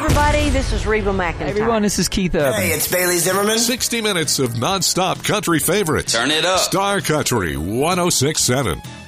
everybody. This is Reba McEntire. Hey, everyone, this is Keith Urban. Hey, it's Bailey Zimmerman. 60 minutes of nonstop country favorites. Turn it up. Star Country 106.7.